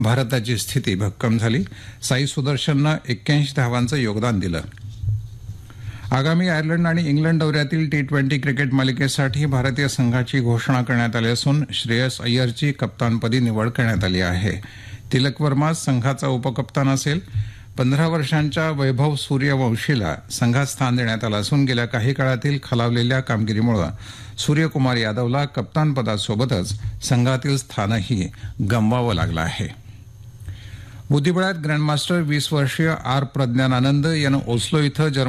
भारताची स्थिती भक्कम झाली. साई सुदर्शननं 81 धावांचं योगदान दिलं. आगामी आयर्लंड आणि इंग्लंड दौऱ्यातील टी-20 क्रिकेट मालिकेसाठी भारतीय संघाची घोषणा करण्यात आली असून श्रेयस अय्यरची कप्तानपदी निवड करण्यात आली आहे. तिलक वर्मा संघाचा उपकप्तान असेल. 15 वर्षांच्या वैभव सूर्यवंशीला संघात स्थान देण्यात आलं असून गेल्या काही काळातील खालावलेल्या कामगिरीमुळे सूर्यकुमार यादवला कप्तानपदासोबतच संघातील स्थानही गमवावं लागलं आहे. बुद्धिबळात ग्रँडमास्टर 20 वर्षीय आर प्रज्ञानानंद यानं ओस्लो इथं